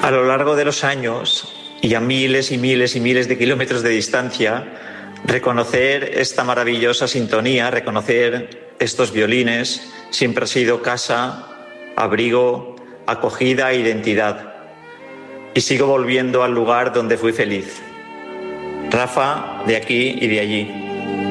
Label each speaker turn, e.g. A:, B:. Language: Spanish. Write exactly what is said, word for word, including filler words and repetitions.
A: A lo largo de los años y a miles y miles y miles de kilómetros de distancia, reconocer esta maravillosa sintonía, reconocer estos violines, siempre ha sido casa, abrigo, acogida e identidad. Y sigo volviendo al lugar donde fui feliz. Rafa, de aquí y de allí.